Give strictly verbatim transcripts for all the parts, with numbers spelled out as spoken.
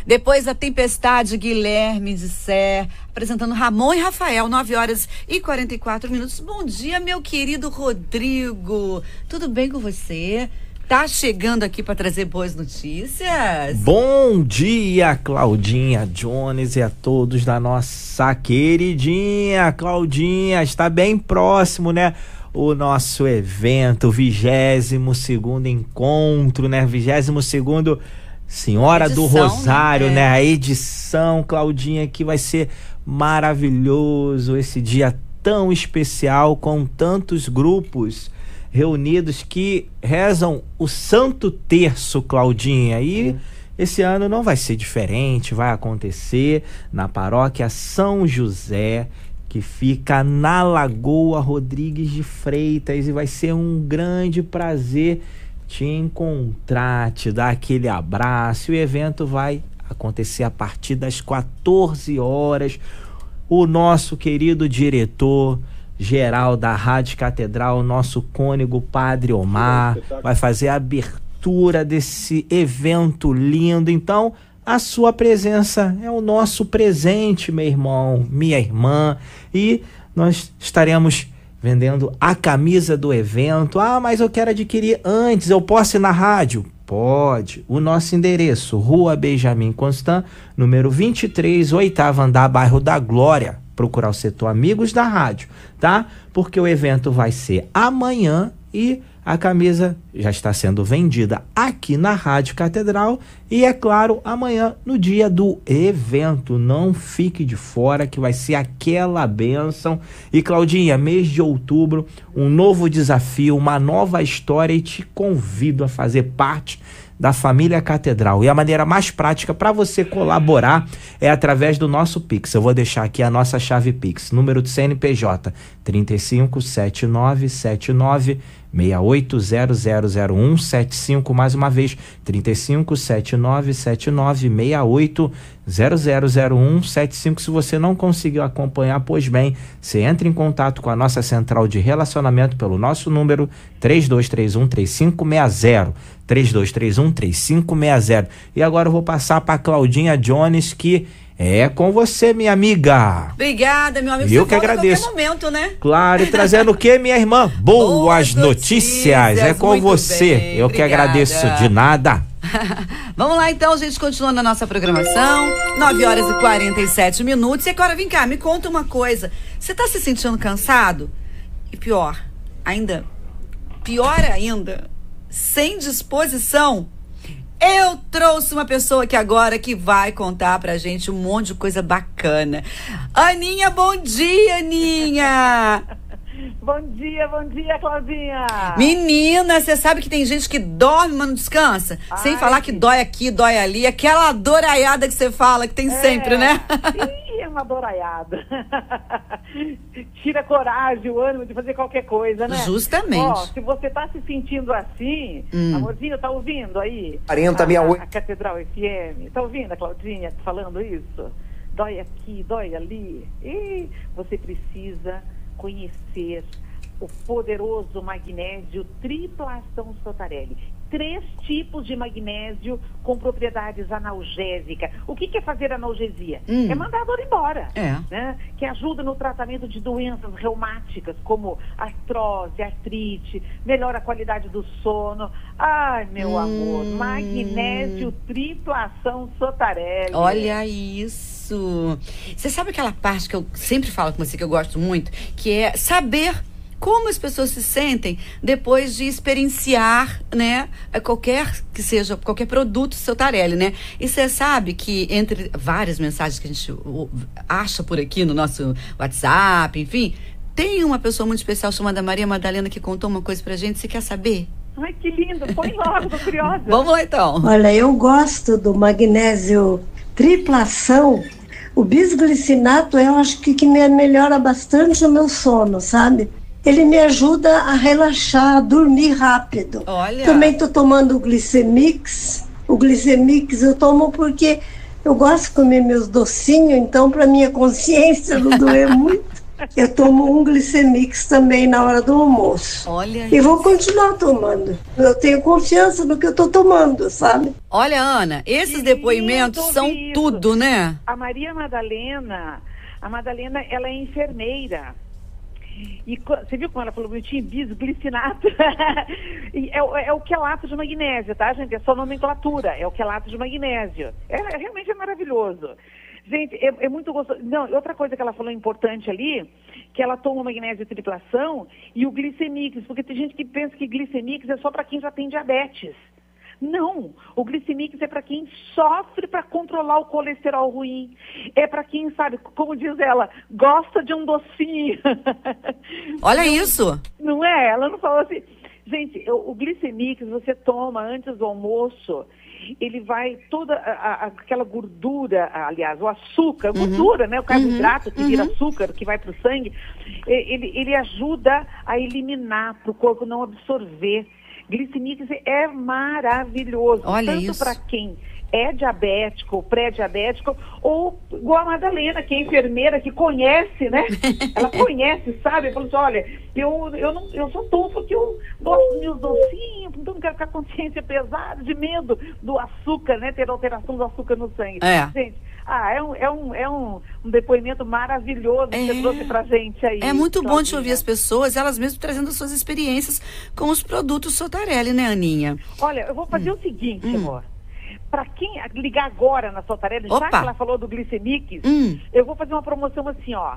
Depois da tempestade, Guilherme de Sé, apresentando Ramon e Rafael, nove horas e quarenta e quatro minutos. Bom dia, meu querido Rodrigo. Tudo bem com você? Tá chegando aqui para trazer boas notícias? Bom dia, Claudinha Jones, e a todos da nossa queridinha Claudinha. Está bem próximo, né? O nosso evento, o vigésimo segundo encontro, né? vigésimo segundo Senhora edição, do Rosário, né? né? A edição, Claudinha, que vai ser maravilhoso esse dia tão especial, com tantos grupos reunidos que rezam o Santo Terço, Claudinha. E esse ano não vai ser diferente, vai acontecer na paróquia São José, que fica na Lagoa Rodrigues de Freitas, e vai ser um grande prazer te encontrar, te dar aquele abraço. O evento vai acontecer a partir das quatorze horas. O nosso querido diretor geral da Rádio Catedral, nosso cônego Padre Omar, vai fazer a abertura desse evento lindo. Então, a sua presença é o nosso presente, meu irmão, minha irmã, e nós estaremos vendendo a camisa do evento. Ah, mas eu quero adquirir antes, eu posso ir na rádio? Pode. O nosso endereço, Rua Benjamin Constant, número vinte e três, oitavo andar, bairro da Glória. Procurar o setor Amigos da Rádio, tá? Porque o evento vai ser amanhã e a camisa já está sendo vendida aqui na Rádio Catedral e, é claro, amanhã no dia do evento. Não fique de fora, que vai ser aquela bênção. E, Claudinha, mês de outubro, um novo desafio, uma nova história, e te convido a fazer parte da família Catedral. E a maneira mais prática para você colaborar é através do nosso Pix. Eu vou deixar aqui a nossa chave Pix, número do C N P J trinta e cinco, setenta e nove, setenta e nove, sessenta e oito, zero zero zero um, setenta e cinco, mais uma vez, trinta e cinco, setenta e nove, setenta e nove, sessenta e oito, zero zero zero um, setenta e cinco. Se você não conseguiu acompanhar, pois bem, você entra em contato com a nossa central de relacionamento pelo nosso número três dois três um, três cinco seis zero, três dois três um, três cinco seis zero. E agora eu vou passar para Claudinha Jones, que é com você, minha amiga. Obrigada, meu amigo. Eu que agradeço. A qualquer momento, né? Claro, e trazendo o quê, minha irmã? Boas, Boas notícias. notícias. É com você. Bem, eu obrigada. Que agradeço. De nada. Vamos lá, então, a gente continua na nossa programação. nove horas e quarenta e sete minutos. E agora, vem cá, me conta uma coisa. Você tá se sentindo cansado? E pior, ainda, pior ainda, sem disposição? Eu trouxe uma pessoa aqui agora que vai contar pra gente um monte de coisa bacana. Aninha, bom dia, Aninha! Bom dia, bom dia, Claudinha! Menina, você sabe que tem gente que dorme, mas não descansa? Ai, sem falar que dói aqui, dói ali. Aquela doraiada que você fala, que tem é, sempre, né? Ih, é uma doraiada. Tira a coragem, o ânimo de fazer qualquer coisa, né? Justamente. Ó, se você tá se sentindo assim, hum. amorzinho, tá ouvindo aí? quarenta, sessenta e oito. A Catedral F M. Tá ouvindo a Claudinha falando isso? Dói aqui, dói ali. E você precisa conhecer o poderoso magnésio Triplação Sotarelli. Três tipos de magnésio com propriedades analgésicas. O que, que é fazer analgesia? Hum. É mandar a dor embora. É. Né? Que ajuda no tratamento de doenças reumáticas, como artrose, artrite, melhora a qualidade do sono. Ai, meu hum. amor, magnésio Triplação Sotarelli. Olha isso. Você sabe aquela parte que eu sempre falo com você, que eu gosto muito, que é saber como as pessoas se sentem depois de experienciar, né, qualquer que seja, qualquer produto Sotarelli, né? E você sabe que entre várias mensagens que a gente acha por aqui no nosso WhatsApp, enfim, tem uma pessoa muito especial chamada Maria Madalena que contou uma coisa pra gente. Você quer saber? Ai, que lindo! Põe logo, tô curiosa. Vamos lá, então. Olha, eu gosto do magnésio Triplação. O bisglicinato, eu acho que, que me melhora bastante o meu sono, sabe? Ele me ajuda a relaxar, a dormir rápido. Olha. Também estou tomando o Glicemix. O Glicemix eu tomo porque eu gosto de comer meus docinhos, então para minha consciência não doer muito. Eu tomo um Glicemix também na hora do almoço. Olha E isso. vou continuar tomando. Eu tenho confiança no que eu estou tomando, sabe? Olha, Ana, esses Que depoimentos lindo são ouvir isso. tudo, né? A Maria Madalena, a Madalena, ela é enfermeira. E co- você viu como ela falou bonitinho? Bisglicinato. E é, o- é o quelato de magnésio, tá, gente? É só nomenclatura. É o quelato de magnésio. É, é- realmente é maravilhoso. Gente, é, é muito gostoso. Não, outra coisa que ela falou importante ali, que ela toma magnésio triplação e o glicemix, porque tem gente que pensa que glicemix é só para quem já tem diabetes. Não, o glicemix é para quem sofre para controlar o colesterol ruim. É para quem, sabe, como diz ela, gosta de um docinho. Olha isso. Não é? Ela não falou assim. Gente, o, o glicemix você toma antes do almoço, ele vai toda a- a- aquela gordura, aliás, o açúcar, gordura, né? O carboidrato que vira açúcar, que vai para o sangue, e- ele, ele ajuda a eliminar, para o corpo não absorver. Glicemix é maravilhoso, Olha tanto isso. para quem é diabético, pré-diabético, ou igual a Madalena, que é enfermeira, que conhece, né? Ela conhece, sabe? Falou assim, olha, eu, eu, não, eu só tomo porque eu gosto dos meus docinhos, então não quero ficar com a consciência pesada, de medo do açúcar, né? Ter alteração do açúcar no sangue. É. Gente, ah, é um, é um, é um, um depoimento maravilhoso que É. você trouxe pra gente aí. É muito bom de Claudinha. ouvir as pessoas, elas mesmas trazendo as suas experiências com os produtos Sotarelli, né, Aninha? Olha, eu vou fazer o seguinte, amor. Para quem ligar agora na Sotarelli, já Opa. que ela falou do Glicemix, Hum. eu vou fazer uma promoção assim, ó.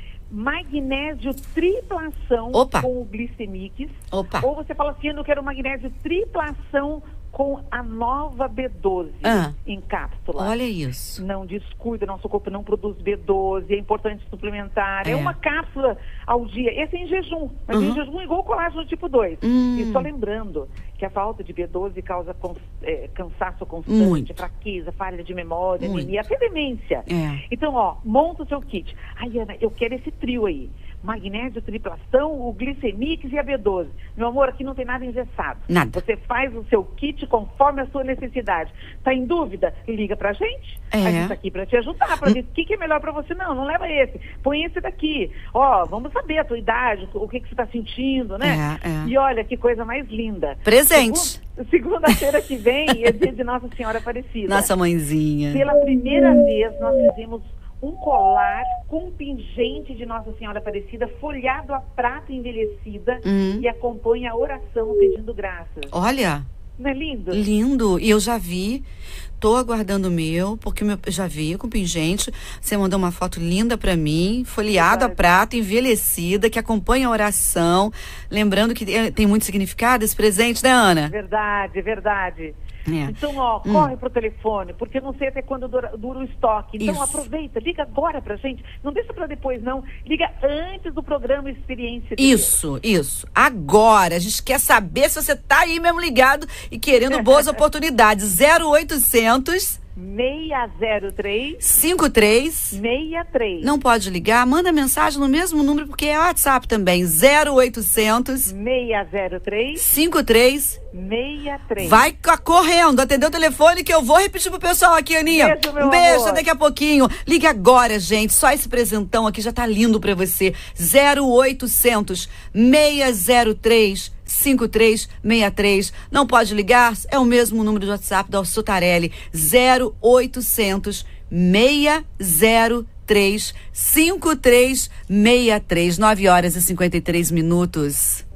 Magnésio triplação Opa. com o Glicemix. Opa. Ou você fala assim, eu quero magnésio triplação com a nova B doze Ah. em cápsula. Olha isso. Não descuida, nosso corpo não produz B doze, é importante suplementar. É, É. uma cápsula ao dia. Esse é em jejum, mas Uhum. em jejum igual o colágeno tipo dois. Hum. E só lembrando que a falta de B doze causa cons- é, cansaço constante, Muito. fraqueza, falha de memória, Muito. anemia, até demência. É. Então, ó, monta o seu kit. Ai, Ana, eu quero esse trio aí. Magnésio, triplação, o Glicemix e a B doze. Meu amor, aqui não tem nada engessado. Nada. Você faz o seu kit conforme a sua necessidade. Tá em dúvida? Liga pra gente. É. A gente tá aqui pra te ajudar, pra ver o que, que é melhor pra você. Não, não leva esse. Põe esse daqui. Ó, vamos saber a tua idade, o que, que você tá sentindo, né? É, é. E olha que coisa mais linda. Presente. Segun- Segunda-feira que vem é dia de Nossa Senhora Aparecida. Nossa mãezinha. Pela primeira vez, nós fizemos um colar com um pingente de Nossa Senhora Aparecida, folhado a prata envelhecida, Hum. e acompanha a oração pedindo graças. Olha, Não é lindo? lindo. E eu já vi, tô aguardando o meu, porque o meu, eu já vi com pingente. Você mandou uma foto linda pra mim, folheado a Verdade. prata, envelhecida, que acompanha a oração. Lembrando que eh, tem muito significado esse presente, né, Ana? Verdade, verdade. É. Então, ó, Hum. corre pro telefone, porque eu não sei até quando dura, dura o estoque. Então, Isso. aproveita, liga agora pra gente. Não deixa pra depois, não. Liga antes do programa Experiência de Deus. Isso, isso. Agora, a gente quer saber se você tá aí mesmo ligado e querendo boas oportunidades. zero oitocentos, seis zero três, cinquenta e três. seis três. Não pode ligar, manda mensagem no mesmo número, porque é WhatsApp também. zero oitocentos, seis zero três, cinquenta e três. seis três. Vai ca- correndo, atendeu o telefone que eu vou repetir pro pessoal aqui, Aninha. Beijo, meu Um beijo, amor. até daqui a pouquinho. Ligue agora, gente. Só esse presentão aqui já tá lindo pra você. zero oitocentos, seis zero três, cinquenta e três sessenta e três. Não pode ligar? É o mesmo número do WhatsApp da Sotarelli. zero oitocentos, seis zero três, cinquenta e três sessenta e três. nove horas e cinquenta e três minutos.